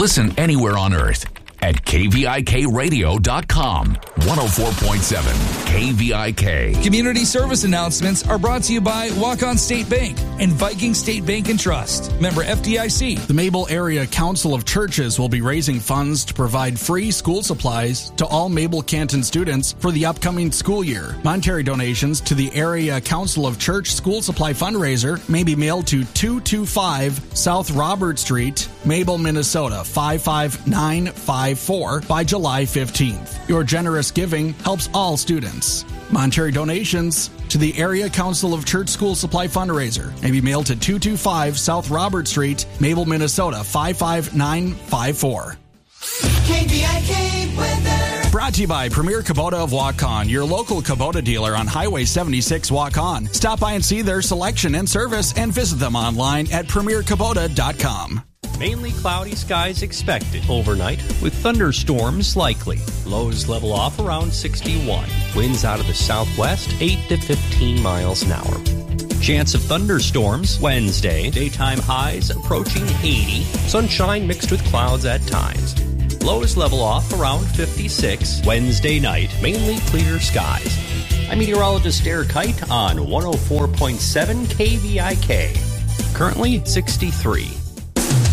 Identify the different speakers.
Speaker 1: Listen anywhere on earth at KVIKradio.com. 104.7 KVIK.
Speaker 2: Community service announcements are brought to you by Walk-On State Bank and Viking State Bank and Trust. Member FDIC.
Speaker 3: The Mabel Area Council of Churches will be raising funds to provide free school supplies to all Mabel Canton students for the upcoming school year. Monetary donations to the Area Council of Church School Supply Fundraiser may be mailed to 225 South Robert Street, Mabel, Minnesota 55954 by July 15th. Your generous giving helps all students. Monetary donations to the Area Council of Church School Supply Fundraiser may be mailed to 225 South Robert Street, Mabel, Minnesota 55954.
Speaker 4: KVIK weather.
Speaker 3: Brought to you by Premier Kubota of Waukon, your local Kubota dealer on Highway 76 Waukon. Stop by and see their selection and service and visit them online at premierkubota.com.
Speaker 5: Mainly cloudy skies expected overnight with thunderstorms likely. Lows level off around 61. Winds out of the southwest 8 to 15 miles an hour. Chance of thunderstorms Wednesday. Daytime highs approaching 80. Sunshine mixed with clouds at times. Lows level off around 56. Wednesday night, mainly clear skies. I'm meteorologist Eric Kite on 104.7 KVIK. Currently 63.